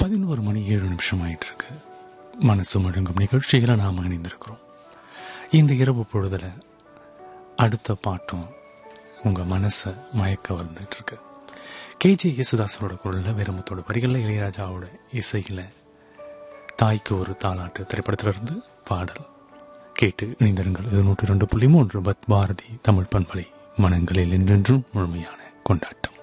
11:07 ஆயிட்டு இருக்கு. மனசு முழங்கும் நிகழ்ச்சிகளை நாம் இணைந்திருக்கிறோம். இந்த இரவு பொழுதுல அடுத்த பாட்டும் உங்க மனசை மயக்க வந்துட்டு இருக்கு. KG யேசுதாசரோட குரல்ல, வைரமுத்தோட வரிகள்ல, இளையராஜாவோட இசையில தாய்க்கு ஒரு தாலாட்டு திரைப்படத்திலிருந்து பாடல் கேட்டு இணைந்திருங்கள். இது 102.3 பாரதி தமிழ் பண்பலை, மனங்களில் என்றென்றும் முழுமையான கொண்டாட்டம்.